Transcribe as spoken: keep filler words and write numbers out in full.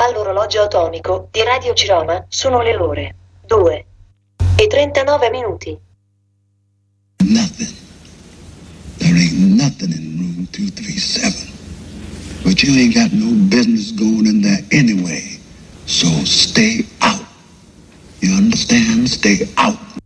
Dall'orologio atomico di Radio Ciroma sono le ore due e trentanove minuti. Nothing. There ain't nothing in room two three seven. But you ain't got no business going in there anyway. So stay out. You understand? Stay out.